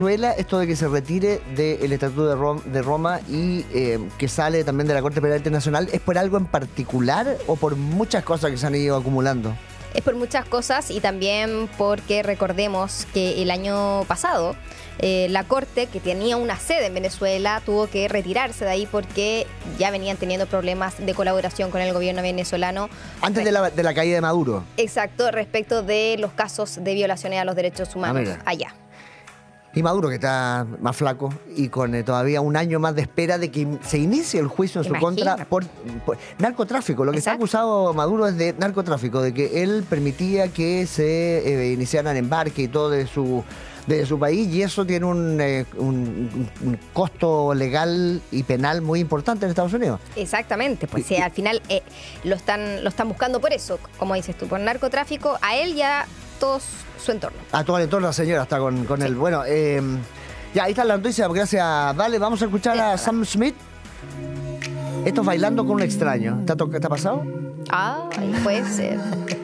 Venezuela, esto de que se retire del Estatuto de Roma y que sale también de la Corte Penal Internacional, ¿es por algo en particular o por muchas cosas que se han ido acumulando? Es por muchas cosas y también porque recordemos que el año pasado la Corte, que tenía una sede en Venezuela, tuvo que retirarse de ahí porque ya venían teniendo problemas de colaboración con el gobierno venezolano. Antes de la caída de Maduro. Exacto, respecto de los casos de violaciones a los derechos humanos allá. Y Maduro, que está más flaco y con todavía un año más de espera de que se inicie el juicio en su contra por narcotráfico. Lo que está acusado Maduro es de narcotráfico, de que él permitía que se iniciaran embarques y todo de su país, y eso tiene un costo legal y penal muy importante en Estados Unidos. Exactamente, pues sí, al final lo están buscando por eso, como dices tú, por narcotráfico, a él y a todos su entorno. A todo el entorno, la señora está con él. Bueno, ya, ahí está la noticia, gracias. Dale, vamos a escuchar a Sam Smith. Esto es Bailando con un extraño. ¿Te ha pasado? Ah, puede ser.